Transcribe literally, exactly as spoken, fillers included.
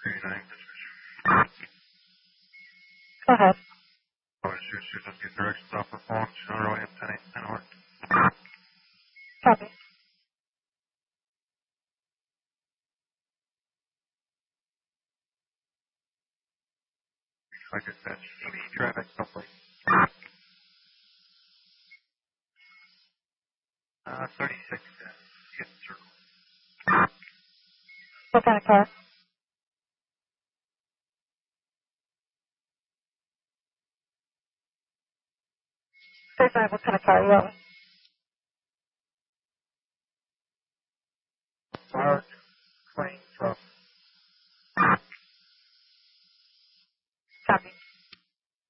thirty-nine. Go ahead. Oh, she, she just get directions off her phone. She's on her way up to ten hours. Copy. Like I said, she's going to be traffic someplace. Uh, thirty-six. Uh, get the circle. What kind of car? thirty-nine, what kind of car are you on? Large, plain truck.